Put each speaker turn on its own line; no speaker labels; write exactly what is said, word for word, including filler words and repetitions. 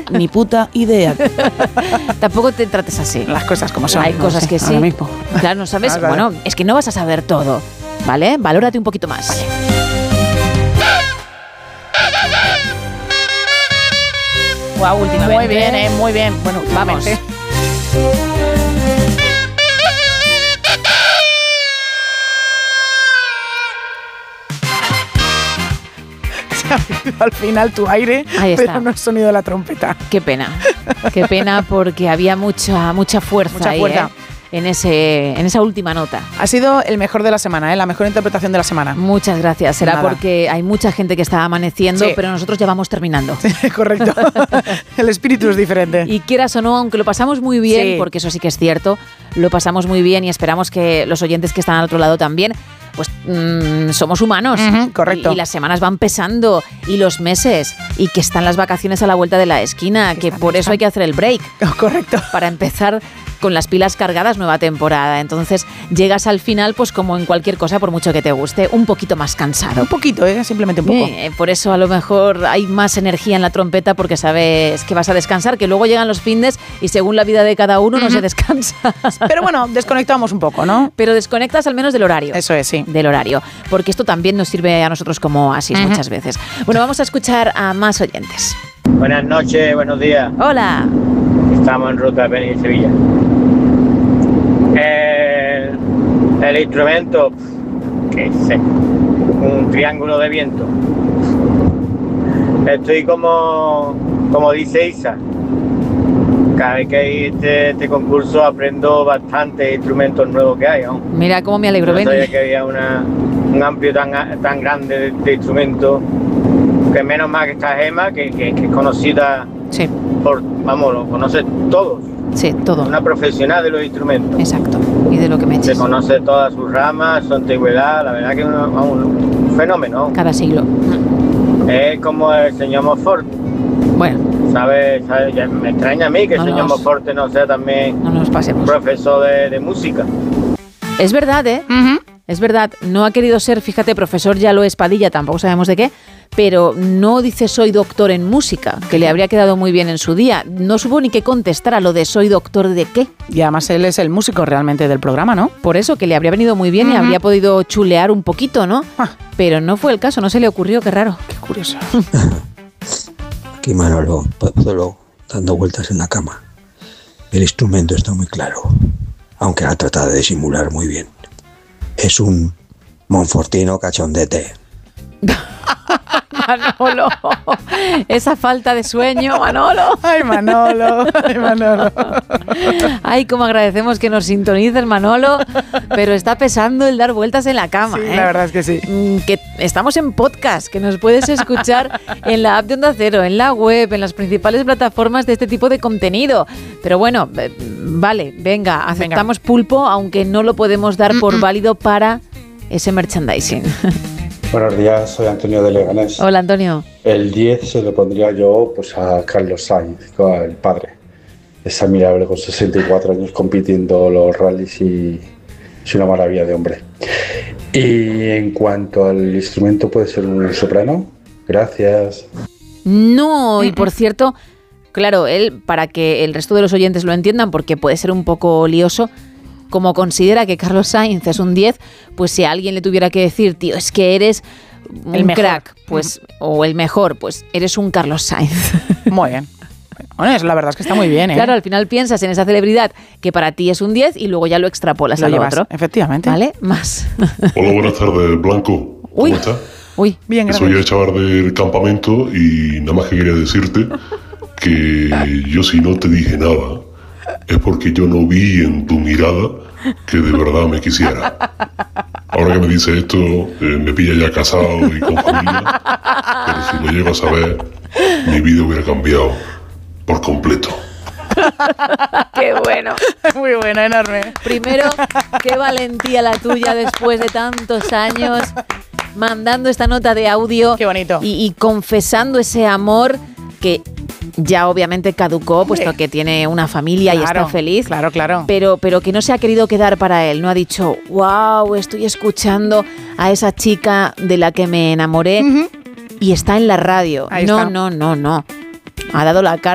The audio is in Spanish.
ni puta idea.
Tampoco te trates así.
Las cosas como son.
Hay
no
cosas
sé,
que sí.
ahora mismo.
Claro, no sabes.
Ah, vale.
Bueno, es que no vas a saber todo, ¿vale? Valórate un poquito más.
Vale.
Guau, últimamente.
Muy bien, eh, muy bien. Bueno,
Vamos.
Al final tu aire,
Ahí está.
pero no el sonido de la trompeta.
Qué pena. Qué pena porque había mucha mucha fuerza
Mucha
ahí,
fuerza.
¿eh? En ese en esa última nota.
Ha sido el mejor de la semana, ¿eh? La mejor interpretación de la semana.
Muchas gracias. Será
Nada.
porque hay mucha gente que está amaneciendo,
Sí.
pero nosotros ya vamos terminando.
Sí, correcto. El espíritu es diferente.
Y quieras o no, aunque lo pasamos muy bien,
Sí.
porque eso sí que es cierto, lo pasamos muy bien y esperamos que los oyentes que están al otro lado también, pues mmm, somos humanos.
Ujú, correcto.
Y, y las semanas van pesando, y los meses, y que están las vacaciones a la vuelta de la esquina, que
Están,
por eso
están.
hay que hacer el break,
Correcto.
para empezar con las pilas cargadas nueva temporada. Entonces llegas al final, pues como en cualquier cosa, por mucho que te guste, un poquito más cansado.
Un poquito, ¿eh? Simplemente un poco.
Eh, por eso a lo mejor hay más energía en la trompeta, porque sabes que vas a descansar, que luego llegan los findes y según la vida de cada uno no se descansa.
Pero bueno, desconectamos un poco, ¿no?
Pero desconectas al menos del horario.
Eso es, sí.
Del horario, porque esto también nos sirve a nosotros como oasis
Ujú.
muchas veces. Bueno, vamos a escuchar a más oyentes.
Buenas noches, buenos días.
Hola.
Estamos en ruta de venir a Sevilla. El, el instrumento, qué sé, un triángulo de viento. Estoy como, como dice Isa. Cada vez que hay este, este concurso aprendo bastantes instrumentos nuevos que hay, ¿no?
Mira cómo me alegro,
No sabía
Beni.
que había una, un amplio tan, tan grande de, de instrumentos, que menos mal que está Gemma, que, que, que es conocida
Sí,
por, vamos, lo conoce todos,
sí, todo.
una profesional de los instrumentos.
Exacto. Y de lo que me
Se
eches.
conoce todas sus ramas, su antigüedad, la verdad que es un, un fenómeno.
Cada siglo.
Es como el señor Monfort,
Bueno,
¿sabe? ¿sabe? Ya me extraña a mí que el
No
señor
nos-
Monfort no sea también
no nos pasemos.
profesor de, de música.
Es verdad, ¿eh? Es verdad, no ha querido ser, fíjate, profesor ya lo es Padilla, tampoco sabemos de qué, pero no dice soy doctor en música, que le habría quedado muy bien en su día. No supo ni qué contestar a lo de soy doctor de qué.
Y además él es el músico realmente del programa, ¿no?
Por eso, que le habría venido muy bien y
Ujú.
habría podido chulear un poquito, ¿no?
Ah.
Pero no fue el caso, no se le ocurrió, qué raro.
Qué curioso.
Aquí Manolo, solo dando vueltas en la cama. El instrumento está muy claro, aunque ha tratado de disimular muy bien. Es un monfortino cachondete.
Manolo, esa falta de sueño, Manolo.
Ay, Manolo, ay, Manolo.
Ay, cómo agradecemos que nos sintonices, Manolo, pero está pesando el dar vueltas en la cama.
Sí,
¿eh?
la verdad es que sí.
Mm, Que estamos en podcast, que nos puedes escuchar en la app de Onda Cero, en la web, en las principales plataformas de este tipo de contenido. Pero bueno, eh, vale, venga, aceptamos pulpo, aunque no lo podemos dar por válido para ese merchandising.
Buenos días, soy Antonio de Leganés.
Hola, Antonio.
El diez se lo pondría yo pues a Carlos Sainz, el padre. Es admirable con sesenta y cuatro años compitiendo los rallies y es una maravilla de hombre. Y en cuanto al instrumento, puede ser un soprano. Gracias.
No, y por cierto, claro, él, para que el resto de los oyentes lo entiendan, porque puede ser un poco lioso, como considera que Carlos Sainz es un diez, pues si a alguien le tuviera que decir, tío, es que eres un
El mejor.
crack, pues, o el mejor, pues eres un Carlos Sainz.
Muy bien. Bueno, es, la verdad es que está muy bien, ¿eh?
Claro, al final piensas en esa celebridad que para ti es un diez y luego ya lo extrapolas
Lo
al
llevas,
otro.
efectivamente.
¿Vale? Más.
Hola, buenas tardes, Blanco.
Uy.
¿Cómo estás?
Uy,
Bien,
Soy el
gracias.
chaval del campamento y nada más que quería decirte que yo si no te dije nada es porque yo no vi en tu mirada que de verdad me quisiera. Ahora que me dice esto, eh, me pilla ya casado y con familia, pero si lo llego a saber, mi vida hubiera cambiado por completo.
qué bueno.
Muy buena, enorme.
Primero, qué valentía la tuya después de tantos años mandando esta nota de audio.
Qué bonito.
Y, y confesando ese amor que ya obviamente caducó, puesto que tiene una familia y
Claro,
está feliz.
Claro, claro.
Pero, pero que no se ha querido quedar para él. No ha dicho, wow, estoy escuchando a esa chica de la que me enamoré
Ujú.
y está en la radio.
Ahí
no,
está.
no, no, no. Ha dado la cara.